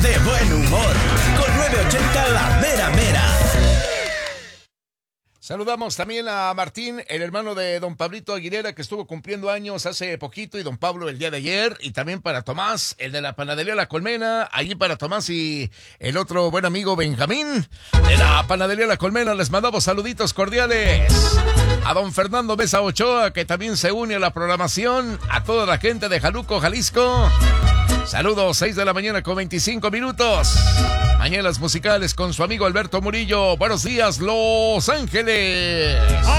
de buen humor, con 980 La Mera Mera. Saludamos también a Martín, el hermano de don Pablito Aguilera, que estuvo cumpliendo años hace poquito, y don Pablo el día de ayer, y también para Tomás, el de la panadería La Colmena, allí para Tomás y el otro buen amigo Benjamín, de la panadería La Colmena. Les mandamos saluditos cordiales a don Fernando Mesa Ochoa, que también se une a la programación, a toda la gente de Jaluco, Jalisco. Saludos, 6 de la mañana con 25 minutos. Mañanas musicales con su amigo Alberto Murillo. Buenos días, Los Ángeles.